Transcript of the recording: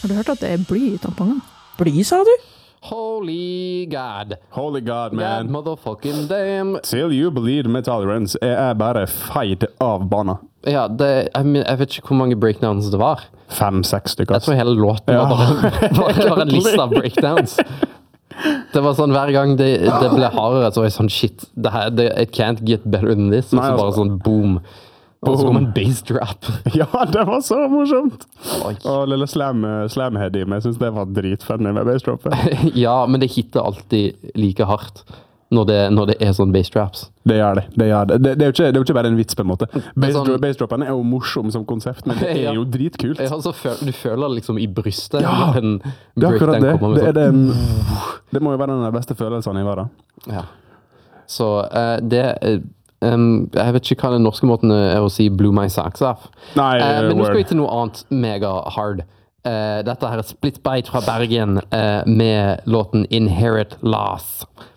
Har du hørt at det bly I tampongen? Bly, sa du? Holy God. Holy God, God man. motherfucking damn. Till you believe med tolerance er bare feid av banen. Ja, jeg vet ikke hvor mange breakdowns det var. 5-6 stykker. Jeg tror hele låten var en liste av breakdowns. Det var sånn, hver gang det ble hardere, så var jeg sånn, shit, it can't get better than this. Og så bare sånn, boom. Og så kom en bass drop. Ja, det var så morsomt. Oi. Og lille slamhead I meg, jeg synes det var dritfunny med bassdroppet. Ja, men det hitter alltid like hardt når det sånn bass drops. Det gjør det. Det er jo ikke bare en vits på en måte. sånn- Bassdroppen jo morsom som konsept, men det jo dritkult. Ja, så du føler liksom I brystet Ja, når en Det er akkurat breakdown kommer med det. sånn. Det må jo være den der beste følelsen I verden. Ja. Så jeg vet ikke hva den norske måten å si blew my socks off. Nei, men nå skal vi word. til noe annet mega hard. Dette her Split Bite fra Bergen med låten Inherit Loss.